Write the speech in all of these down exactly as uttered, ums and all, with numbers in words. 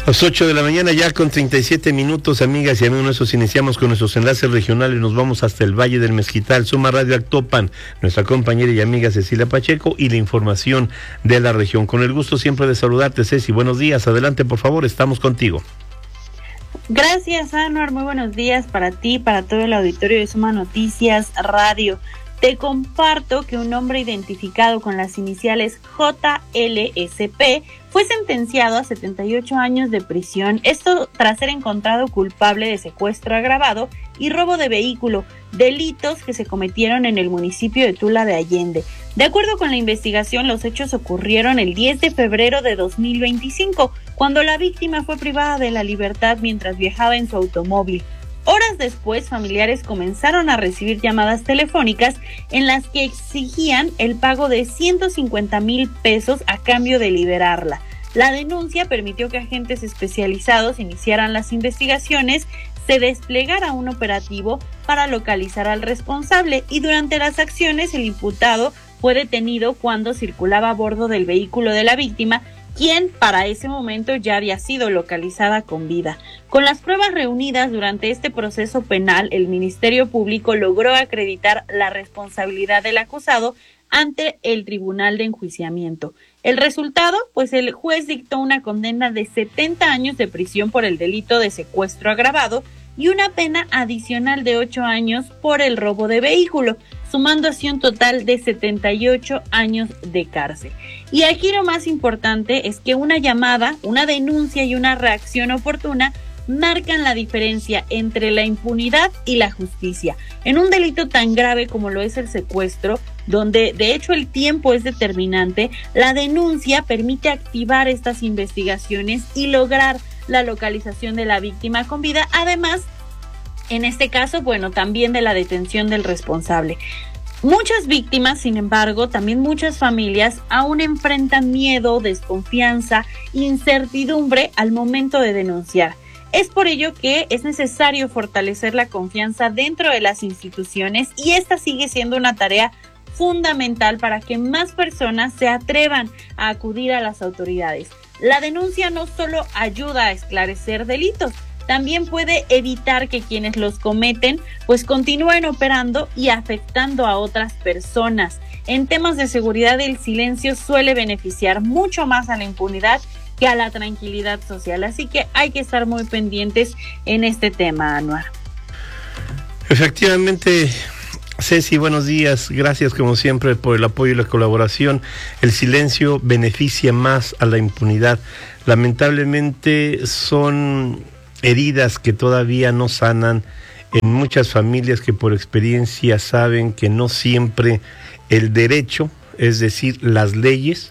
Las ocho de la mañana ya con treinta y siete minutos, amigas y amigos nuestros, iniciamos con nuestros enlaces regionales, nos vamos hasta el Valle del Mezquital, Suma Radio Actopan, nuestra compañera y amiga Cecilia Pacheco y la información de la región. Con el gusto siempre de saludarte, Ceci, buenos días, adelante por favor, estamos contigo. Gracias, Anuar, muy buenos días para ti, para todo el auditorio de Suma Noticias Radio. Te comparto que un hombre identificado con las iniciales J L S P fue sentenciado a setenta y ocho años de prisión, esto tras ser encontrado culpable de secuestro agravado y robo de vehículo, delitos que se cometieron en el municipio de Tula de Allende. De acuerdo con la investigación, los hechos ocurrieron el diez de febrero de dos mil veinticinco, cuando la víctima fue privada de la libertad mientras viajaba en su automóvil. Horas después, familiares comenzaron a recibir llamadas telefónicas en las que exigían el pago de ciento cincuenta mil pesos a cambio de liberarla. La denuncia permitió que agentes especializados iniciaran las investigaciones, se desplegara un operativo para localizar al responsable y durante las acciones el imputado fue detenido cuando circulaba a bordo del vehículo de la víctima, quien para ese momento ya había sido localizada con vida. Con las pruebas reunidas durante este proceso penal, el Ministerio Público logró acreditar la responsabilidad del acusado ante el Tribunal de Enjuiciamiento. El resultado, pues el juez dictó una condena de setenta años de prisión por el delito de secuestro agravado y una pena adicional de ocho años por el robo de vehículo, sumando así un total de setenta y ocho años de cárcel. Y aquí lo más importante es que una llamada, una denuncia y una reacción oportuna marcan la diferencia entre la impunidad y la justicia. En un delito tan grave como lo es el secuestro, donde de hecho el tiempo es determinante, la denuncia permite activar estas investigaciones y lograr la localización de la víctima con vida, además, en este caso, bueno, también de la detención del responsable. Muchas víctimas, sin embargo, también muchas familias aún enfrentan miedo, desconfianza, incertidumbre al momento de denunciar. Es por ello que es necesario fortalecer la confianza dentro de las instituciones y esta sigue siendo una tarea fundamental para que más personas se atrevan a acudir a las autoridades. La denuncia no solo ayuda a esclarecer delitos, también puede evitar que quienes los cometen pues continúen operando y afectando a otras personas. En temas de seguridad, el silencio suele beneficiar mucho más a la impunidad que a la tranquilidad social, así que hay que estar muy pendientes en este tema, Anuar. Efectivamente, Ceci, buenos días, gracias como siempre por el apoyo y la colaboración. El silencio beneficia más a la impunidad. Lamentablemente son heridas que todavía no sanan en muchas familias que por experiencia saben que no siempre el derecho, es decir, las leyes,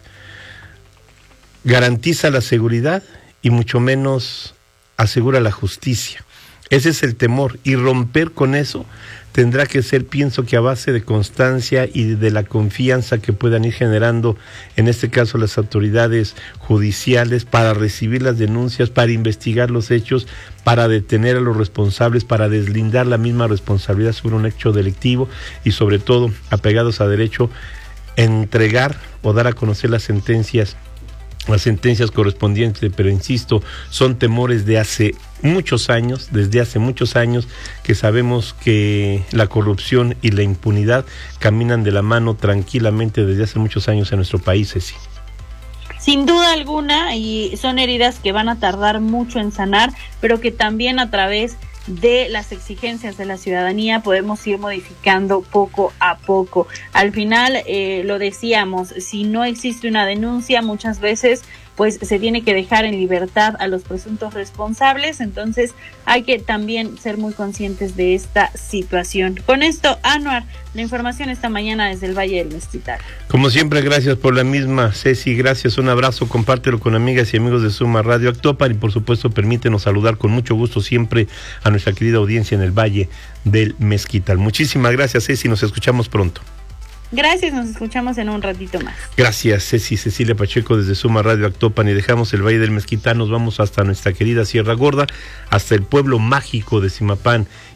garantiza la seguridad y mucho menos asegura la justicia. Ese es el temor y romper con eso tendrá que ser, pienso que a base de constancia y de la confianza que puedan ir generando, en este caso las autoridades judiciales, para recibir las denuncias, para investigar los hechos, para detener a los responsables, para deslindar la misma responsabilidad sobre un hecho delictivo y sobre todo, apegados a derecho, entregar o dar a conocer las sentencias las sentencias correspondientes, pero insisto, son temores de hace muchos años, desde hace muchos años, que sabemos que la corrupción y la impunidad caminan de la mano tranquilamente desde hace muchos años en nuestro país, Ceci. Sin duda alguna, y son heridas que van a tardar mucho en sanar, pero que también a través de las exigencias de la ciudadanía podemos ir modificando poco a poco. Al final, eh, lo decíamos, si no existe una denuncia, muchas veces pues se tiene que dejar en libertad a los presuntos responsables, entonces hay que también ser muy conscientes de esta situación. Con esto, Anuar, la información esta mañana desde el Valle del Mezquital. Como siempre, gracias por la misma, Ceci, gracias, un abrazo, compártelo con amigas y amigos de Suma Radio Actopan y por supuesto permítenos saludar con mucho gusto siempre a nuestra querida audiencia en el Valle del Mezquital. Muchísimas gracias, Ceci, nos escuchamos pronto. Gracias, nos escuchamos en un ratito más. Gracias, Ceci, Cecilia Pacheco desde Suma Radio Actopan, y dejamos el Valle del Mezquital, nos vamos hasta nuestra querida Sierra Gorda, hasta el pueblo mágico de Zimapán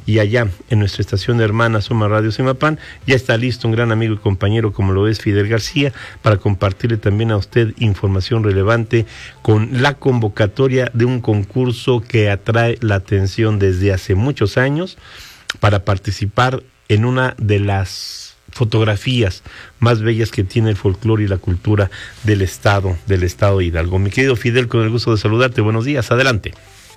y allá en nuestra estación hermana Soma Radio Zimapán ya está listo un gran amigo y compañero como lo es Fidel García para compartirle también a usted información relevante con la convocatoria de un concurso que atrae la atención desde hace muchos años para participar en una de las fotografías más bellas que tiene el folclore y la cultura del estado, del estado de Hidalgo. Mi querido Fidel, con el gusto de saludarte, buenos días, adelante.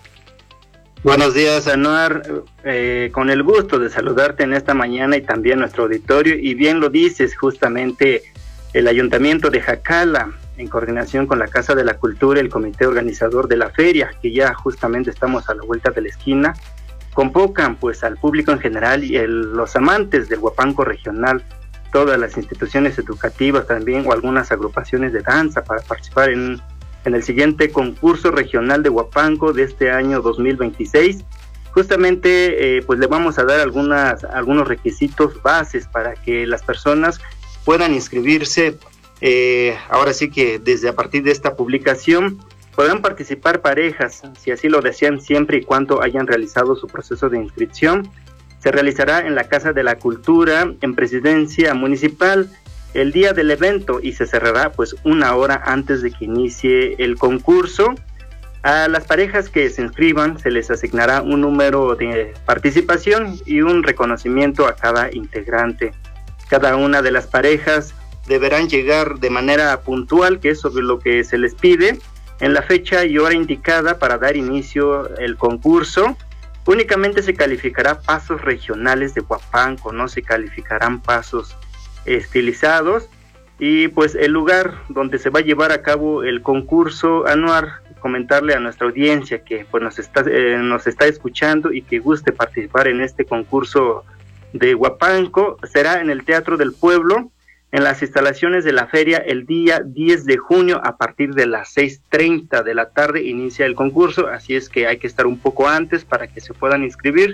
Buenos días, Anuar, eh, con el gusto de saludarte en esta mañana y también nuestro auditorio, y bien lo dices, justamente el Ayuntamiento de Jacala, en coordinación con la Casa de la Cultura, el comité organizador de la feria, que ya justamente estamos a la vuelta de la esquina, convocan pues al público en general y el, los amantes del huapango regional, todas las instituciones educativas también o algunas agrupaciones de danza para participar en, en el siguiente concurso regional de huapango de este año dos mil veintiséis. Justamente eh, pues le vamos a dar algunas, algunos requisitos bases para que las personas puedan inscribirse. Eh, ahora sí que desde a partir de esta publicación podrán participar parejas, si así lo desean, siempre y cuando hayan realizado su proceso de inscripción. Se realizará en la Casa de la Cultura, en Presidencia Municipal, el día del evento, y se cerrará pues una hora antes de que inicie el concurso. A las parejas que se inscriban se les asignará un número de participación y un reconocimiento a cada integrante. Cada una de las parejas deberán llegar de manera puntual, que es sobre lo que se les pide, en la fecha y hora indicada para dar inicio el concurso. Únicamente se calificará pasos regionales de huapango, no se calificarán pasos estilizados. Y pues el lugar donde se va a llevar a cabo el concurso, Anuar, comentarle a nuestra audiencia que pues nos está, eh, nos está escuchando y que guste participar en este concurso de huapango, será en el Teatro del Pueblo, en las instalaciones de la feria, el día diez de junio a partir de las seis treinta de la tarde inicia el concurso, así es que hay que estar un poco antes para que se puedan inscribir.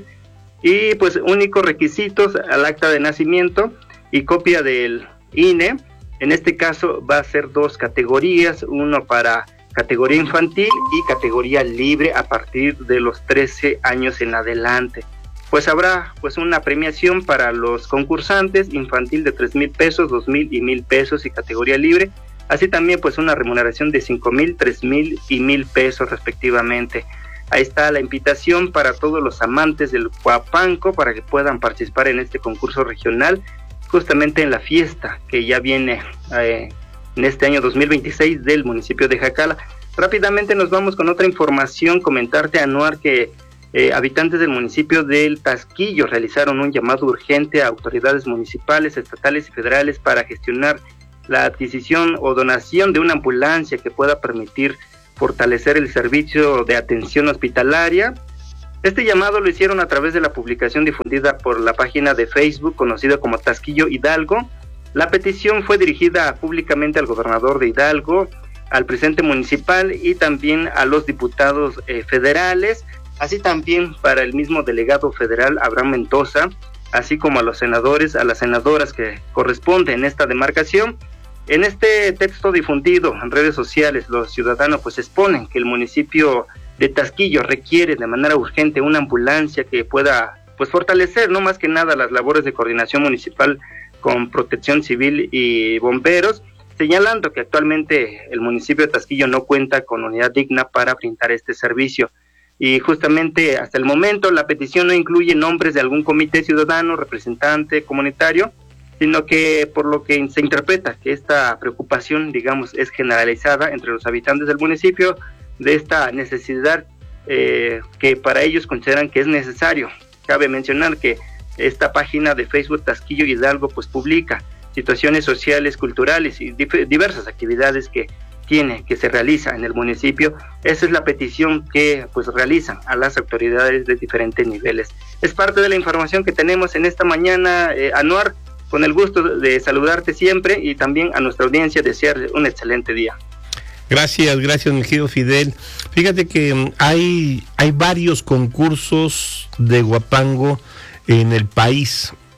Y pues únicos requisitos al acta de nacimiento y copia del I N E. En este caso va a ser dos categorías, uno para categoría infantil y categoría libre a partir de los trece años en adelante. Pues habrá pues una premiación para los concursantes, infantil de tres mil pesos, dos mil y mil pesos y categoría libre, así también pues una remuneración de cinco mil, tres mil y mil pesos respectivamente. Ahí está la invitación para todos los amantes del huapango para que puedan participar en este concurso regional, justamente en la fiesta que ya viene eh, en este año dos mil veintiséis del municipio de Jacala. Rápidamente nos vamos con otra información, comentarte, Anuar, que Eh, habitantes del municipio del Tasquillo realizaron un llamado urgente a autoridades municipales, estatales y federales para gestionar la adquisición o donación de una ambulancia que pueda permitir fortalecer el servicio de atención hospitalaria. Este llamado lo hicieron a través de la publicación difundida por la página de Facebook conocida como Tasquillo Hidalgo. La petición fue dirigida públicamente al gobernador de Hidalgo, al presidente municipal y también a los diputados eh, federales, así también para el mismo delegado federal Abraham Mendoza, así como a los senadores, a las senadoras que corresponden en esta demarcación. En este texto difundido en redes sociales, los ciudadanos pues exponen que el municipio de Tasquillo requiere de manera urgente una ambulancia que pueda pues fortalecer no más que nada las labores de coordinación municipal con Protección Civil y bomberos, señalando que actualmente el municipio de Tasquillo no cuenta con unidad digna para brindar este servicio. Y justamente hasta el momento la petición no incluye nombres de algún comité ciudadano, representante comunitario, sino que por lo que se interpreta que esta preocupación, digamos, es generalizada entre los habitantes del municipio de esta necesidad eh, que para ellos consideran que es necesario. Cabe mencionar que esta página de Facebook Tasquillo Hidalgo pues publica situaciones sociales, culturales y dif- diversas actividades que tiene, que se realiza en el municipio. Esa es la petición que pues realizan a las autoridades de diferentes niveles. Es parte de la información que tenemos en esta mañana, eh, Anuar, con el gusto de saludarte siempre y también a nuestra audiencia desear un excelente día. Gracias, gracias mi querido Fidel. Fíjate que um, hay, hay varios concursos de huapango en el país,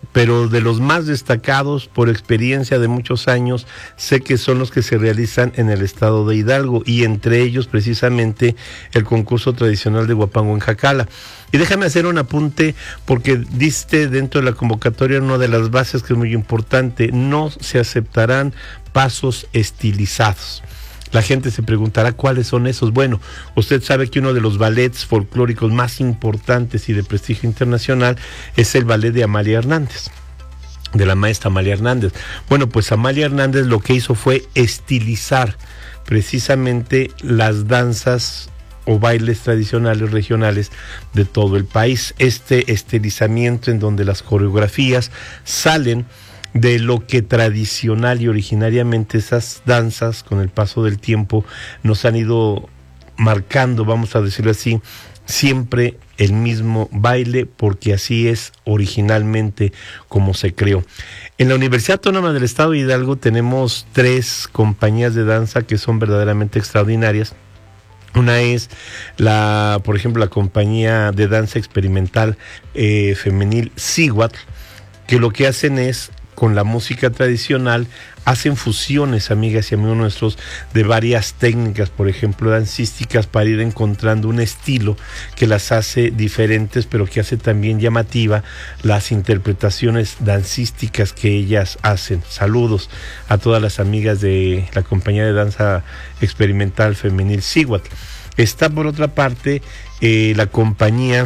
pero de los más destacados por experiencia de muchos años, sé que son los que se realizan en el estado de Hidalgo, y entre ellos precisamente el concurso tradicional de Huapango en Jacala. Y déjame hacer un apunte, porque diste dentro de la convocatoria una de las bases que es muy importante: no se aceptarán pasos estilizados. La gente se preguntará cuáles son esos. Bueno, usted sabe que uno de los ballets folclóricos más importantes y de prestigio internacional es el ballet de Amalia Hernández, de la maestra Amalia Hernández. Bueno, pues Amalia Hernández lo que hizo fue estilizar precisamente las danzas o bailes tradicionales regionales de todo el país. Este estilizamiento, en donde las coreografías salen de lo que tradicional y originariamente esas danzas, con el paso del tiempo, nos han ido marcando, vamos a decirlo así, siempre el mismo baile, porque así es originalmente como se creó. En la Universidad Autónoma del Estado de Hidalgo tenemos tres compañías de danza que son verdaderamente extraordinarias. Una es la, por ejemplo, la compañía de danza experimental eh, femenil Cihuatl, que lo que hacen es, con la música tradicional, hacen fusiones, amigas y amigos nuestros, de varias técnicas, por ejemplo, dancísticas, para ir encontrando un estilo que las hace diferentes, pero que hace también llamativa las interpretaciones dancísticas que ellas hacen. Saludos a todas las amigas de la compañía de danza experimental femenil Cihuatl. Está, por otra parte, eh, la compañía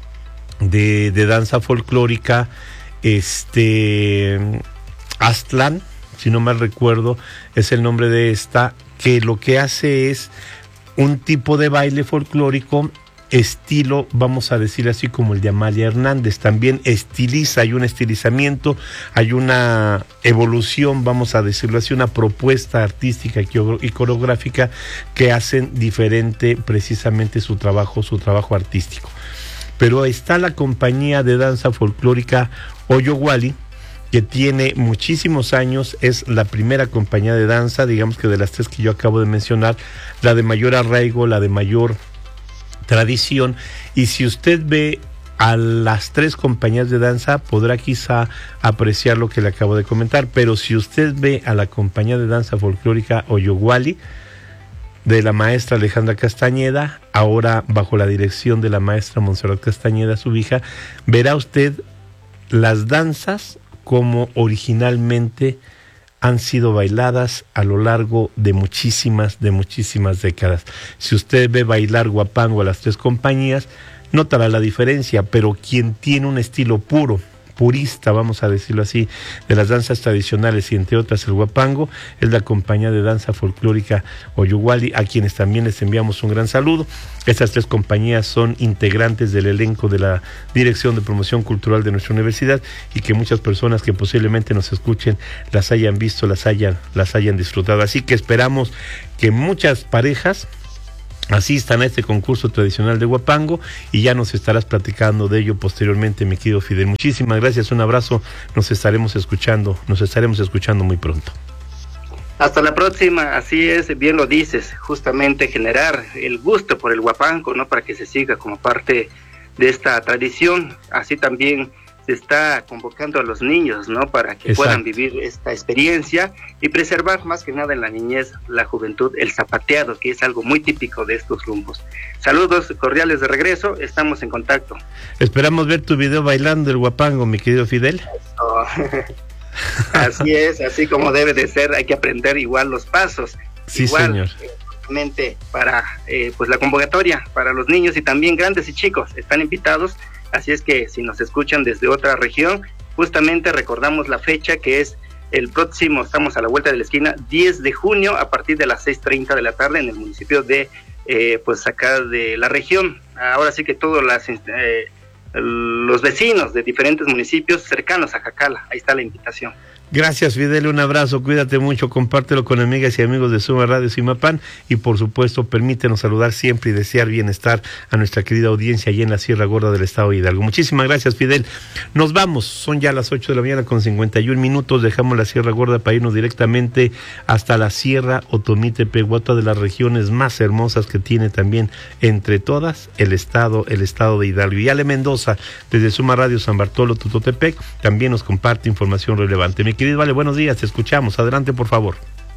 de, de danza folclórica Este Aztlán, si no mal recuerdo, es el nombre de esta, que lo que hace es un tipo de baile folclórico estilo, vamos a decir así, como el de Amalia Hernández. También estiliza, hay un estilizamiento, hay una evolución, vamos a decirlo así, una propuesta artística y coreográfica que hacen diferente precisamente su trabajo, su trabajo artístico. Pero está la compañía de danza folclórica Oyowali, que tiene muchísimos años, es la primera compañía de danza, digamos que de las tres que yo acabo de mencionar, la de mayor arraigo, la de mayor tradición. Y si usted ve a las tres compañías de danza, podrá quizá apreciar lo que le acabo de comentar, pero si usted ve a la compañía de danza folclórica Oyowali, de la maestra Alejandra Castañeda, ahora bajo la dirección de la maestra Montserrat Castañeda, su hija, verá usted las danzas como originalmente han sido bailadas a lo largo de muchísimas, de muchísimas décadas. Si usted ve bailar Huapango a las tres compañías, notará la diferencia, pero quien tiene un estilo puro, purista, vamos a decirlo así, de las danzas tradicionales y entre otras el Huapango, es la compañía de danza folclórica Oyowali, a quienes también les enviamos un gran saludo. Estas tres compañías son integrantes del elenco de la Dirección de Promoción Cultural de nuestra universidad, y que muchas personas que posiblemente nos escuchen las hayan visto, las hayan, las hayan disfrutado. Así que esperamos que muchas parejas asistan a este concurso tradicional de Huapango, y ya nos estarás platicando de ello posteriormente, mi querido Fidel. Muchísimas gracias, un abrazo, nos estaremos escuchando, nos estaremos escuchando muy pronto. Hasta la próxima. Así es, bien lo dices, justamente generar el gusto por el Huapango, ¿no? Para que se siga como parte de esta tradición. Así también se está convocando a los niños, ¿no? Para que Exacto. puedan vivir esta experiencia y preservar más que nada en la niñez, la juventud, el zapateado, que es algo muy típico de estos rumbos. Saludos cordiales de regreso, estamos en contacto. Esperamos ver tu video bailando el Huapango, mi querido Fidel. Oh. Así es, así como debe de ser, hay que aprender igual los pasos. Sí, igual, señor. Eh, para eh, pues la convocatoria para los niños y también grandes y chicos están invitados. Así es que si nos escuchan desde otra región, justamente recordamos la fecha, que es el próximo, estamos a la vuelta de la esquina, diez de junio, a partir de las seis treinta de la tarde, en el municipio de, eh, pues acá de la región. Ahora sí que todos las, eh, los vecinos de diferentes municipios cercanos a Jacala, ahí está la invitación. Gracias, Fidel, un abrazo, cuídate mucho, compártelo con amigas y amigos de Suma Radio Simapán y por supuesto permítenos saludar siempre y desear bienestar a nuestra querida audiencia allá en la Sierra Gorda del Estado de Hidalgo. Muchísimas gracias, Fidel. Nos vamos, son ya las ocho de la mañana con cincuenta y un minutos, dejamos la Sierra Gorda para irnos directamente hasta la Sierra Otomí-Tepehua, otra de las regiones más hermosas que tiene también entre todas el estado, el estado de Hidalgo. Y Ale Mendoza, desde Suma Radio San Bartolo, Tutotepec, también nos comparte información relevante. Mi querido Vale, buenos días, te escuchamos. Adelante, por favor.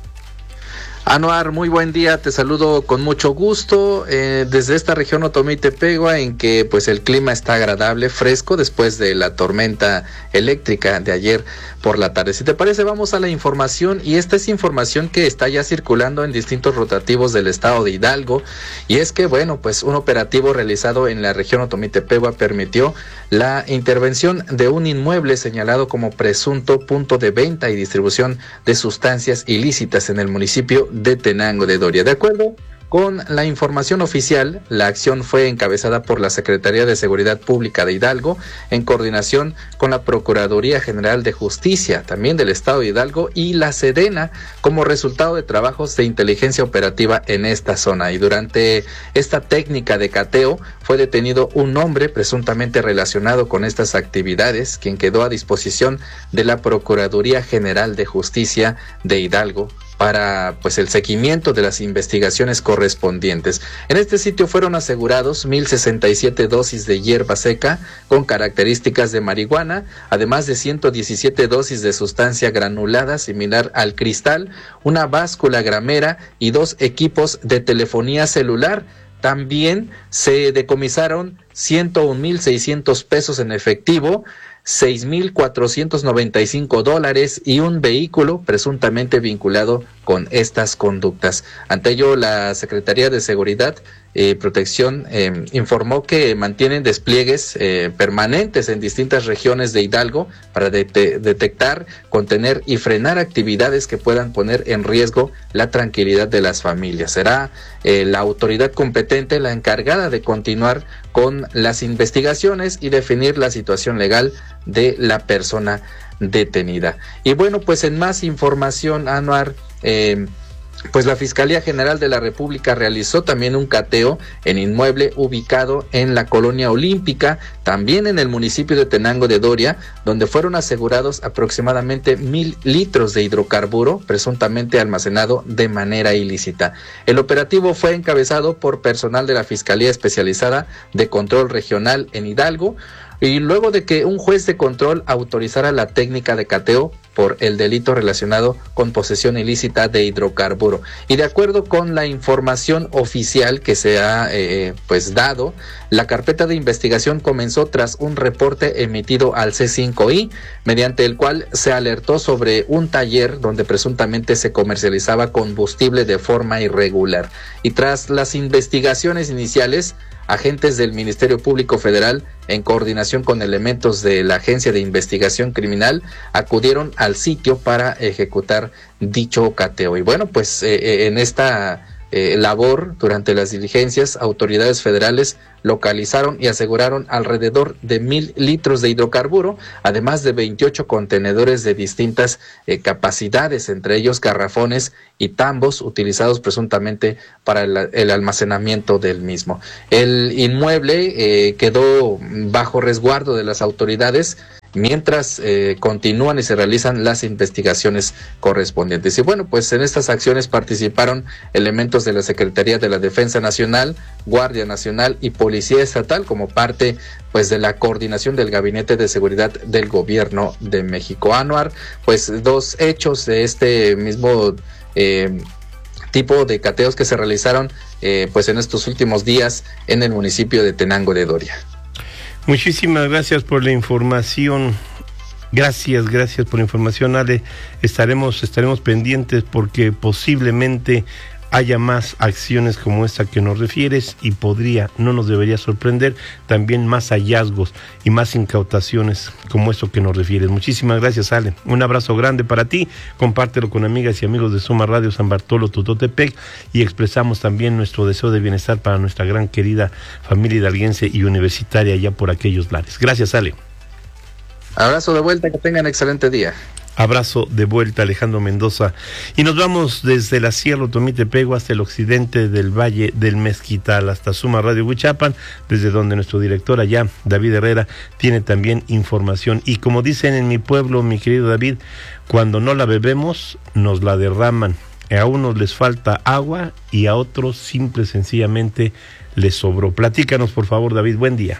Anuar, muy buen día, te saludo con mucho gusto eh, desde esta región Otomí-Tepehua, en que pues el clima está agradable, fresco después de la tormenta eléctrica de ayer por la tarde. Si te parece, vamos a la información, y esta es información que está ya circulando en distintos rotativos del estado de Hidalgo, y es que bueno, pues un operativo realizado en la región Otomí-Tepehua permitió la intervención de un inmueble señalado como presunto punto de venta y distribución de sustancias ilícitas en el municipio de Tenango de Doria. De acuerdo con la información oficial, la acción fue encabezada por la Secretaría de Seguridad Pública de Hidalgo en coordinación con la Procuraduría General de Justicia, también del Estado de Hidalgo, y la Sedena, como resultado de trabajos de inteligencia operativa en esta zona. Y durante esta técnica de cateo fue detenido un hombre presuntamente relacionado con estas actividades, quien quedó a disposición de la Procuraduría General de Justicia de Hidalgo para pues el seguimiento de las investigaciones correspondientes. En este sitio fueron asegurados mil sesenta y siete dosis de hierba seca con características de marihuana, además de ciento diecisiete dosis de sustancia granulada similar al cristal, una báscula gramera y dos equipos de telefonía celular. También se decomisaron ciento un mil seiscientos pesos en efectivo, seis mil cuatrocientos noventa y cinco dólares y un vehículo presuntamente vinculado con estas conductas. Ante ello, la Secretaría de Seguridad y eh, Protección eh, informó que mantienen despliegues eh, permanentes en distintas regiones de Hidalgo para de- detectar, contener y frenar actividades que puedan poner en riesgo la tranquilidad de las familias. Será eh, la autoridad competente la encargada de continuar con las investigaciones y definir la situación legal de la persona detenida. Y bueno, pues en más información, Anuar, eh, pues la Fiscalía General de la República realizó también un cateo en inmueble ubicado en la Colonia Olímpica, también en el municipio de Tenango de Doria, donde fueron asegurados aproximadamente mil litros de hidrocarburo presuntamente almacenado de manera ilícita. El operativo fue encabezado por personal de la Fiscalía Especializada de Control Regional en Hidalgo, y luego de que un juez de control autorizara la técnica de cateo por el delito relacionado con posesión ilícita de hidrocarburo. Y de acuerdo con la información oficial que se ha eh, pues dado, la carpeta de investigación comenzó tras un reporte emitido al C cinco I, mediante el cual se alertó sobre un taller donde presuntamente se comercializaba combustible de forma irregular. Y tras las investigaciones iniciales, agentes del Ministerio Público Federal, en coordinación con elementos de la Agencia de Investigación Criminal, acudieron al sitio para ejecutar dicho cateo. Y bueno, pues eh, en esta eh, labor, durante las diligencias, autoridades federales localizaron y aseguraron alrededor de mil litros de hidrocarburo, además de veintiocho contenedores de distintas eh, capacidades, entre ellos garrafones y tambos utilizados presuntamente para el, el almacenamiento del mismo. El inmueble eh, quedó bajo resguardo de las autoridades mientras eh, continúan y se realizan las investigaciones correspondientes. Y bueno, pues en estas acciones participaron elementos de la Secretaría de la Defensa Nacional, Guardia Nacional y Policía Estatal, como parte pues de la coordinación del Gabinete de Seguridad del Gobierno de México. Anuar, pues dos hechos de este mismo eh, tipo de cateos que se realizaron eh, pues en estos últimos días en el municipio de Tenango de Doria. Muchísimas gracias por la información. Gracias, gracias por la información, Ale. Estaremos, estaremos pendientes porque posiblemente haya más acciones como esta que nos refieres y podría, no nos debería sorprender, también más hallazgos y más incautaciones como eso que nos refieres. Muchísimas gracias, Ale. Un abrazo grande para ti. Compártelo con amigas y amigos de Suma Radio San Bartolo, Tutotepec, y expresamos también nuestro deseo de bienestar para nuestra gran querida familia hidalguense y universitaria allá por aquellos lares. Gracias, Ale. Abrazo de vuelta, que tengan excelente día. Abrazo de vuelta, Alejandro Mendoza. Y nos vamos desde la Sierra Otomí-Tepegua hasta el occidente del Valle del Mezquital, hasta Suma Radio Huichapan, desde donde nuestro director allá, David Herrera, tiene también información. Y como dicen en mi pueblo, mi querido David, cuando no la bebemos, nos la derraman. A unos les falta agua y a otros simple y sencillamente les sobró. Platícanos, por favor, David. Buen día.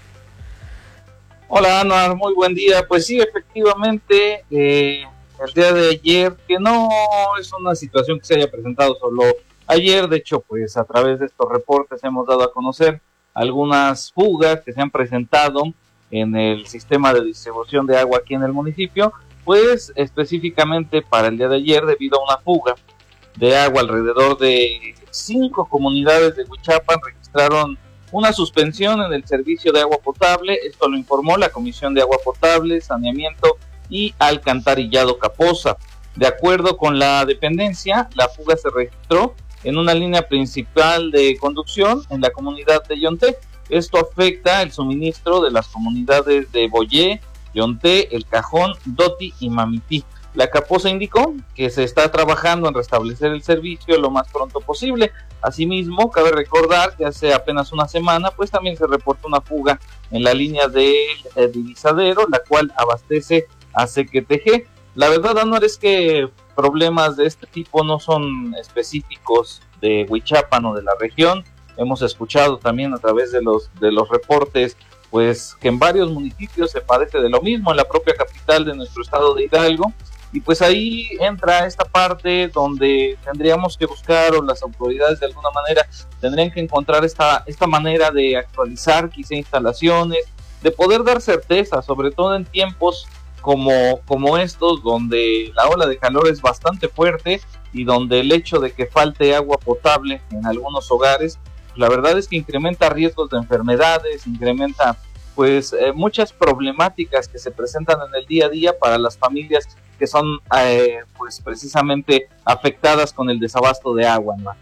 Hola, Anuar, muy buen día. Pues sí, efectivamente, eh, el día de ayer, que no es una situación que se haya presentado solo ayer, de hecho, pues a través de estos reportes hemos dado a conocer algunas fugas que se han presentado en el sistema de distribución de agua aquí en el municipio, pues específicamente para el día de ayer, debido a una fuga de agua, alrededor de cinco comunidades de Huichapan registraron una suspensión en el servicio de agua potable. Esto lo informó la Comisión de Agua Potable, Saneamiento y Alcantarillado Capoza. De acuerdo con la dependencia, la fuga se registró en una línea principal de conducción en la comunidad de Yonté. Esto afecta el suministro de las comunidades de Boyé, Yonté, El Cajón, Doti y Mamití. La Capoza indicó que se está trabajando en restablecer el servicio lo más pronto posible. Asimismo, cabe recordar que hace apenas una semana, pues también se reportó una fuga en la línea del de Divisadero, la cual abastece a Sequetejé. La verdad, Anuar, es que problemas de este tipo no son específicos de Huichapan o de la región. Hemos escuchado también a través de los, de los reportes, pues que en varios municipios se padece de lo mismo, en la propia capital de nuestro estado de Hidalgo. Y pues ahí entra esta parte donde tendríamos que buscar, o las autoridades de alguna manera tendrían que encontrar esta, esta manera de actualizar quizá instalaciones, de poder dar certeza, sobre todo en tiempos como, como estos, donde la ola de calor es bastante fuerte y donde el hecho de que falte agua potable en algunos hogares, la verdad es que incrementa riesgos de enfermedades, incrementa pues eh, muchas problemáticas que se presentan en el día a día para las familias que son eh, pues precisamente afectadas con el desabasto de agua, ¿no?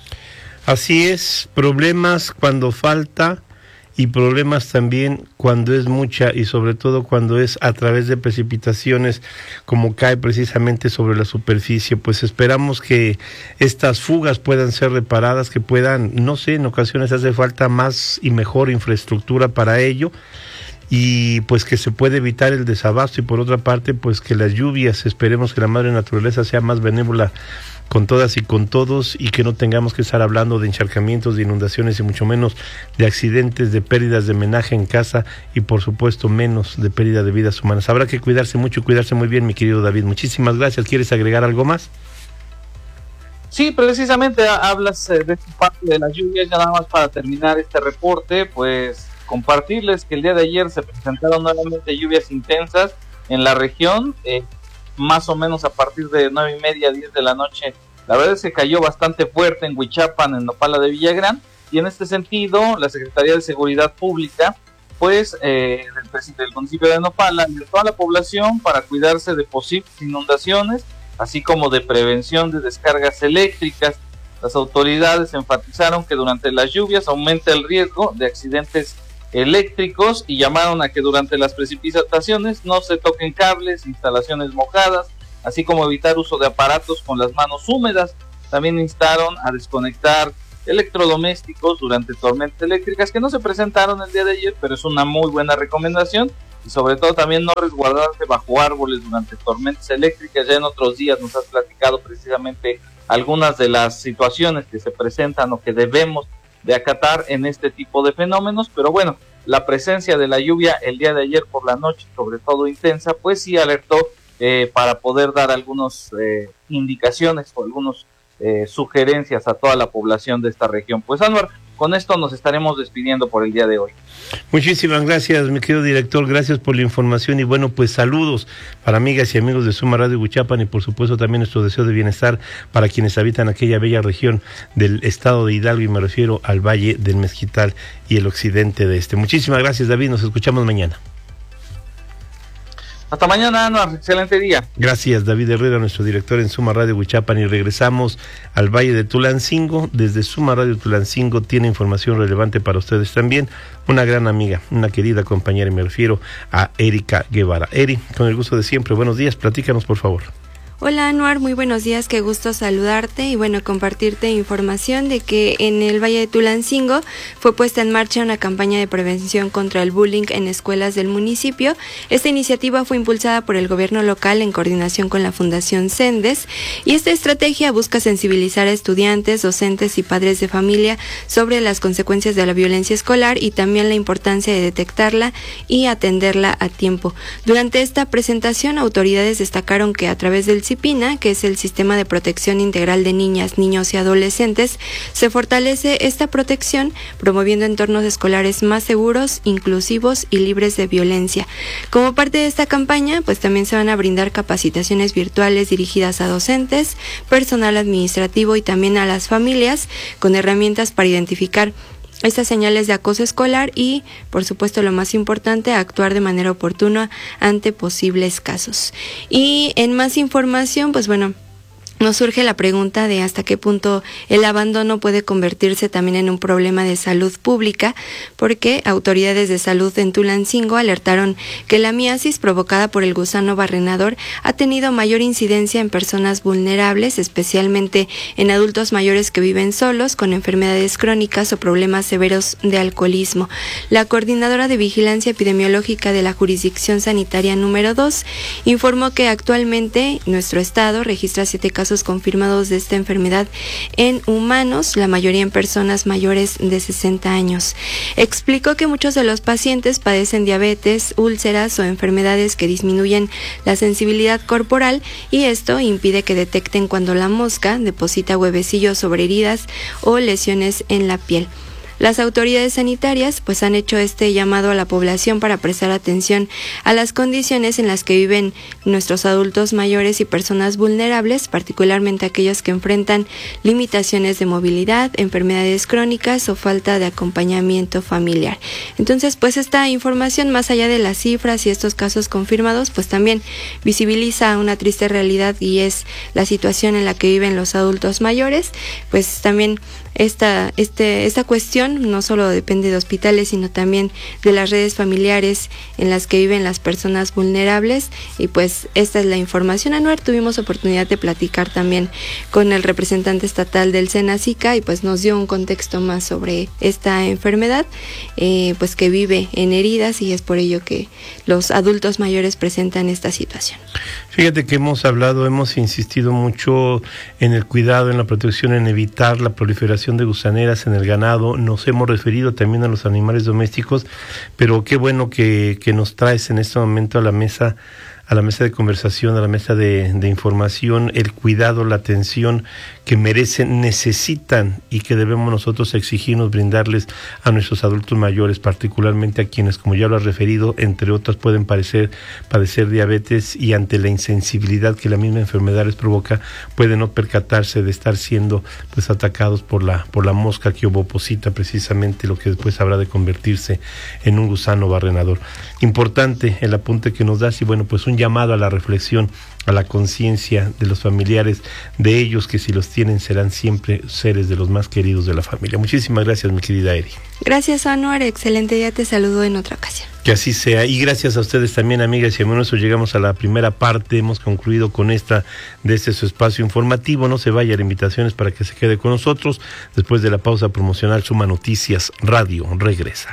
Así es, problemas cuando falta y problemas también cuando es mucha, y sobre todo cuando es a través de precipitaciones como cae precisamente sobre la superficie. Pues esperamos que estas fugas puedan ser reparadas, que puedan, no sé, en ocasiones hace falta más y mejor infraestructura para ello, y pues que se puede evitar el desabasto, y por otra parte pues que las lluvias, esperemos que la madre naturaleza sea más benévola con todas y con todos, y que no tengamos que estar hablando de encharcamientos, de inundaciones y mucho menos de accidentes, de pérdidas de menaje en casa, y por supuesto menos de pérdida de vidas humanas. Habrá que cuidarse mucho y cuidarse muy bien, mi querido David. Muchísimas gracias. ¿Quieres agregar algo más? Sí, precisamente hablas de esta parte de las lluvias. Ya nada más para terminar este reporte, pues compartirles que el día de ayer se presentaron nuevamente lluvias intensas en la región, eh, más o menos a partir de nueve y media, diez de la noche. La verdad es que cayó bastante fuerte en Huichapan, en Nopala de Villagrán, y en este sentido la Secretaría de Seguridad Pública, pues eh, del, del municipio de Nopala, alertó a la población para cuidarse de posibles inundaciones, así como de prevención de descargas eléctricas. Las autoridades enfatizaron que durante las lluvias aumenta el riesgo de accidentes eléctricos y llamaron a que durante las precipitaciones no se toquen cables, instalaciones mojadas, así como evitar uso de aparatos con las manos húmedas. También instaron a desconectar electrodomésticos durante tormentas eléctricas, que no se presentaron el día de ayer, pero es una muy buena recomendación, y sobre todo también no resguardarse bajo árboles durante tormentas eléctricas. Ya en otros días nos has platicado precisamente algunas de las situaciones que se presentan o que debemos de acatar en este tipo de fenómenos, pero bueno, la presencia de la lluvia el día de ayer por la noche, sobre todo intensa, pues sí alertó eh, para poder dar algunas eh, indicaciones o algunas eh, sugerencias a toda la población de esta región. Pues Anuar, con esto nos estaremos despidiendo por el día de hoy. Muchísimas gracias, mi querido director, gracias por la información, y bueno, pues saludos para amigas y amigos de Suma Radio Huichapan, y por supuesto también nuestro deseo de bienestar para quienes habitan aquella bella región del estado de Hidalgo, y me refiero al Valle del Mezquital y el occidente de este. Muchísimas gracias, David, nos escuchamos mañana. Hasta mañana, Anuar. Excelente día. Gracias, David Herrera, nuestro director en Suma Radio Huichapan. Y regresamos al Valle de Tulancingo. Desde Suma Radio Tulancingo tiene información relevante para ustedes también. Una gran amiga, una querida compañera, y me refiero a Erika Guevara. Eri, con el gusto de siempre, buenos días. Platícanos, por favor. Hola Anuar, muy buenos días, qué gusto saludarte y bueno, compartirte información de que en el Valle de Tulancingo fue puesta en marcha una campaña de prevención contra el bullying en escuelas del municipio. Esta iniciativa fue impulsada por el gobierno local en coordinación con la Fundación Sendes y esta estrategia busca sensibilizar a estudiantes, docentes y padres de familia sobre las consecuencias de la violencia escolar y también la importancia de detectarla y atenderla a tiempo. Durante esta presentación, autoridades destacaron que a través del CIPINA, que es el Sistema de Protección Integral de Niñas, Niños y Adolescentes, se fortalece esta protección promoviendo entornos escolares más seguros, inclusivos y libres de violencia. Como parte de esta campaña, pues también se van a brindar capacitaciones virtuales dirigidas a docentes, personal administrativo y también a las familias con herramientas para identificar estas señales de acoso escolar y, por supuesto, lo más importante, actuar de manera oportuna ante posibles casos. Y en más información, pues bueno, nos surge la pregunta de hasta qué punto el abandono puede convertirse también en un problema de salud pública, porque autoridades de salud en Tulancingo alertaron que la miasis provocada por el gusano barrenador ha tenido mayor incidencia en personas vulnerables, especialmente en adultos mayores que viven solos con enfermedades crónicas o problemas severos de alcoholismo. La coordinadora de vigilancia epidemiológica de la jurisdicción sanitaria número dos informó que actualmente nuestro estado registra siete casos confirmados de esta enfermedad en humanos, la mayoría en personas mayores de sesenta años. Explicó que muchos de los pacientes padecen diabetes, úlceras o enfermedades que disminuyen la sensibilidad corporal y esto impide que detecten cuando la mosca deposita huevecillos sobre heridas o lesiones en la piel. Las autoridades sanitarias pues han hecho este llamado a la población para prestar atención a las condiciones en las que viven nuestros adultos mayores y personas vulnerables, particularmente aquellos que enfrentan limitaciones de movilidad, enfermedades crónicas o falta de acompañamiento familiar. Entonces, pues esta información, más allá de las cifras y estos casos confirmados, pues también visibiliza una triste realidad y es la situación en la que viven los adultos mayores. Pues también esta, este, esta cuestión no solo depende de hospitales, sino también de las redes familiares en las que viven las personas vulnerables. Y pues esta es la información, Anuar. Tuvimos oportunidad de platicar también con el representante estatal del SENACICA y pues nos dio un contexto más sobre esta enfermedad, eh, pues que vive en heridas y es por ello que los adultos mayores presentan esta situación. Fíjate que hemos hablado, hemos insistido mucho en el cuidado, en la protección, en evitar la proliferación de gusaneras en el ganado. Nos hemos referido también a los animales domésticos, pero qué bueno que, que nos traes en este momento a la mesa, a la mesa de conversación, a la mesa de, de información, el cuidado, la atención que merecen, necesitan y que debemos nosotros exigirnos brindarles a nuestros adultos mayores, particularmente a quienes, como ya lo has referido, entre otras pueden parecer, padecer diabetes y ante la insensibilidad que la misma enfermedad les provoca, pueden no percatarse de estar siendo pues atacados por la, por la mosca que ovoposita precisamente lo que después habrá de convertirse en un gusano barrenador. Importante el apunte que nos das y bueno, pues un llamado a la reflexión, a la conciencia de los familiares, de ellos que si los tienen serán siempre seres de los más queridos de la familia. Muchísimas gracias, mi querida Eri. Gracias, Anuar, excelente día, te saludo en otra ocasión. Que así sea, y gracias a ustedes también, amigas y amigos. Llegamos a la primera parte, hemos concluido con esta de este su espacio informativo. No se vaya, la invitación es para que se quede con nosotros. Después de la pausa promocional, Suma Noticias Radio regresa.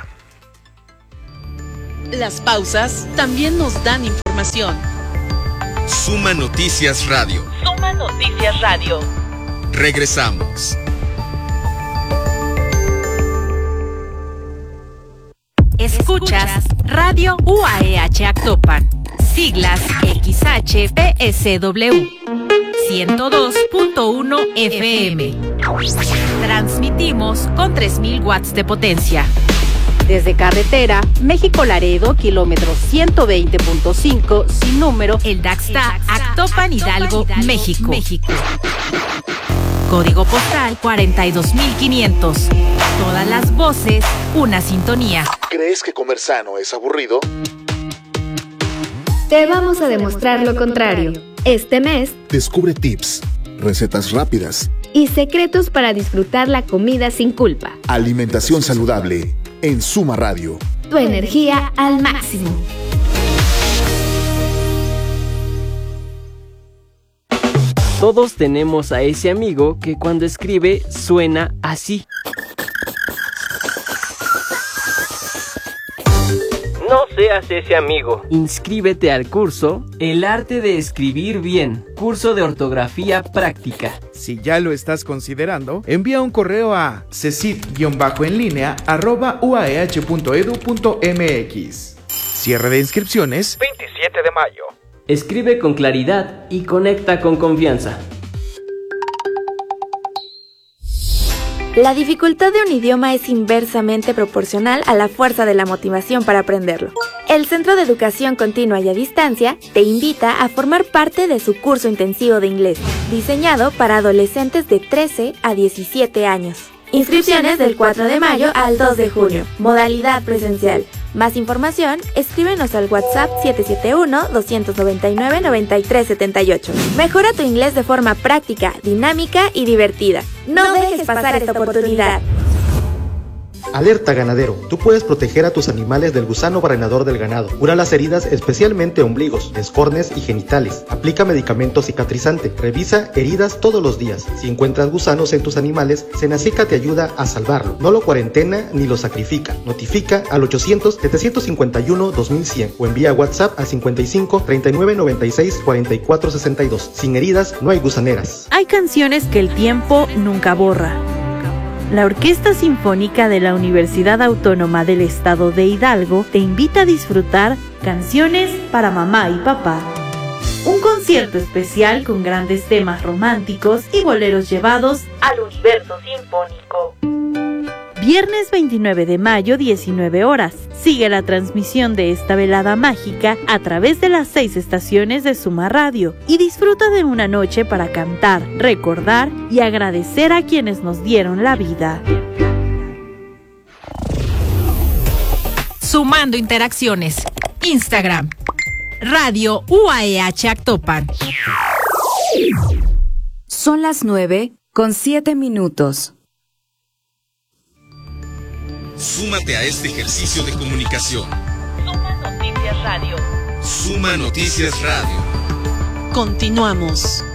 Las pausas también nos dan información. Suma Noticias Radio. Suma Noticias Radio. Regresamos. Escuchas Radio U A E H Actopan. Siglas X H P S W. ciento dos punto uno F M. Transmitimos con tres mil watts de potencia. Desde carretera, México-Laredo, kilómetro ciento veinte punto cinco, sin número, el Daxta, Actopan, Hidalgo, México. México. Código postal cuarenta y dos mil quinientos. Todas las voces, una sintonía. ¿Crees que comer sano es aburrido? Te vamos a demostrar lo contrario. Este mes, descubre tips, recetas rápidas y secretos para disfrutar la comida sin culpa. Alimentación saludable en Suma Radio. Tu energía al máximo. Todos tenemos a ese amigo que cuando escribe suena así. No seas ese amigo. Inscríbete al curso El arte de escribir bien, curso de ortografía práctica. Si ya lo estás considerando, envía un correo a cecit-enlínea arroba uaeh punto edu punto mx. Cierre de inscripciones veintisiete de mayo. Escribe con claridad y conecta con confianza. La dificultad de un idioma es inversamente proporcional a la fuerza de la motivación para aprenderlo. El Centro de Educación Continua y a Distancia te invita a formar parte de su curso intensivo de inglés, diseñado para adolescentes de trece a diecisiete años. Inscripciones del cuatro de mayo al dos de junio. Modalidad presencial. Más información, escríbenos al WhatsApp siete siete uno, dos nueve nueve, nueve tres siete ocho. Mejora tu inglés de forma práctica, dinámica y divertida. No dejes pasar esta oportunidad. Alerta ganadero, tú puedes proteger a tus animales del gusano barrenador del ganado. Cura las heridas, especialmente ombligos, escornes y genitales. Aplica medicamento cicatrizante. Revisa heridas todos los días. Si encuentras gusanos en tus animales, Senacica te ayuda a salvarlo. No lo cuarentena ni lo sacrifica. Notifica al ochocientos, setecientos cincuenta y uno, dos mil cien o envía WhatsApp al cincuenta y cinco, treinta y nueve, noventa y seis, cuarenta y cuatro sesenta y dos. Sin heridas no hay gusaneras. Hay canciones que el tiempo nunca borra. La Orquesta Sinfónica de la Universidad Autónoma del Estado de Hidalgo te invita a disfrutar Canciones para Mamá y Papá. Un concierto especial con grandes temas románticos y boleros llevados al universo sinfónico. Viernes veintinueve de mayo, diecinueve horas. Sigue la transmisión de esta velada mágica a través de las seis estaciones de Suma Radio y disfruta de una noche para cantar, recordar y agradecer a quienes nos dieron la vida. Sumando interacciones. Instagram. Radio U A E H Actopan. Son las nueve con siete minutos. Súmate a este ejercicio de comunicación. Suma Noticias Radio. Suma Noticias Radio. Continuamos.